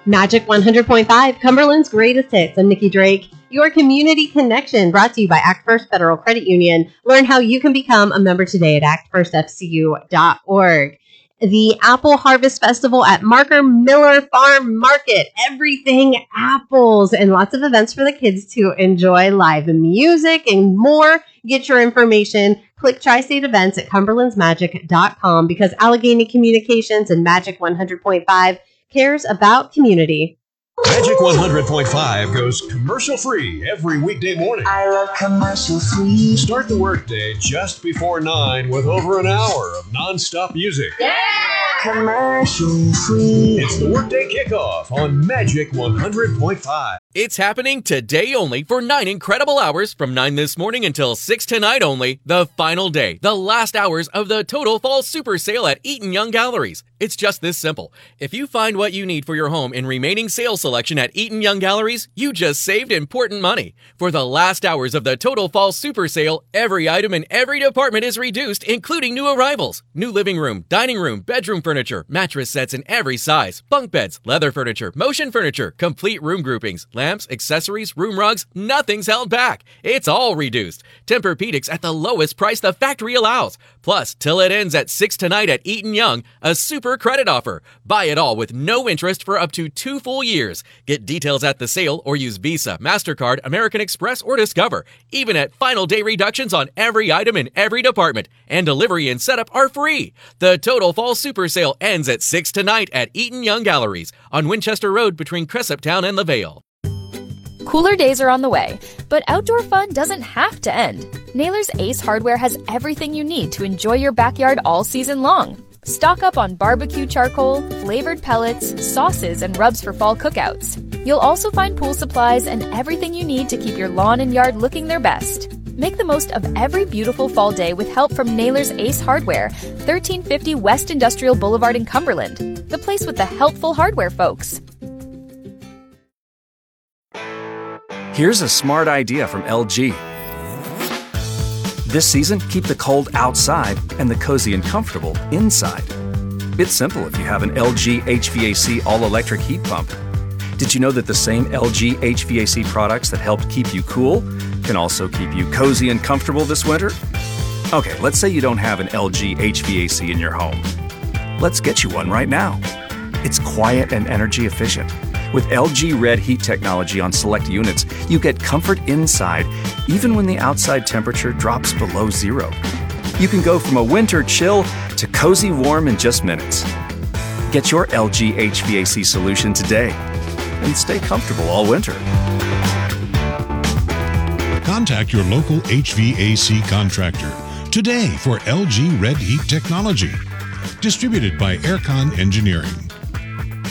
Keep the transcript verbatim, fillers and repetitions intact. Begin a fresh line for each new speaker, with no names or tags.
Magic one hundred point five, Cumberland's greatest hits. I'm Nikki Drake. Your Community Connection, brought to you by Act First Federal Credit Union. Learn how you can become a member today at act first f c u dot org. The Apple Harvest Festival at Marker Miller Farm Market. Everything apples and lots of events for the kids to enjoy, live music and more. Get your information. Click Tri-State Events at cumberlands magic dot com because Allegheny Communications and Magic one hundred point five cares about community.
Magic one hundred point five goes commercial-free every weekday morning.
I love commercial-free.
Start the workday just before nine with over an hour of non-stop music.
Yeah! Commercial-free.
It's the workday kickoff on Magic one hundred point five.
It's happening today only for nine incredible hours from nine this morning until six tonight only. The final day, the last hours of the Total Fall Super Sale at Eaton Young Galleries. It's just this simple. If you find what you need for your home in remaining sales selection at Eaton Young Galleries, you just saved important money. For the last hours of the Total Fall Super Sale, every item in every department is reduced, including new arrivals. New living room, dining room, bedroom furniture, mattress sets in every size, bunk beds, leather furniture, motion furniture, complete room groupings, lamps, accessories, room rugs, nothing's held back. It's all reduced. Tempur-Pedics at the lowest price the factory allows. Plus, till it ends at six tonight at Eaton Young, a super credit offer. Buy it all with no interest for up to two full years. Get details at the sale or use Visa, MasterCard, American Express, or Discover. Even at final day reductions on every item in every department. And delivery and setup are free. The Total Fall Super Sale ends at six tonight at Eaton Young Galleries on Winchester Road between Cressuptown and the Vale.
Cooler days are on the way, but outdoor fun doesn't have to end. Naylor's Ace Hardware has everything you need to enjoy your backyard all season long. Stock up on barbecue charcoal, flavored pellets, sauces, and rubs for fall cookouts. You'll also find pool supplies and everything you need to keep your lawn and yard looking their best. Make the most of every beautiful fall day with help from Naylor's Ace Hardware, thirteen fifty West Industrial Boulevard in Cumberland, the place with the helpful hardware folks.
Here's a smart idea from L G. This season, keep the cold outside and the cozy and comfortable inside. It's simple if you have an L G H V A C all-electric heat pump. Did you know that the same L G H V A C products that helped keep you cool can also keep you cozy and comfortable this winter? Okay, let's say you don't have an L G H V A C in your home. Let's get you one right now. It's quiet and energy efficient. With L G Red Heat technology on select units, you get comfort inside, even when the outside temperature drops below zero. You can go from a winter chill to cozy warm in just minutes. Get your L G H V A C solution today and stay comfortable all winter.
Contact your local H V A C contractor today for L G Red Heat technology. Distributed by Aircon Engineering.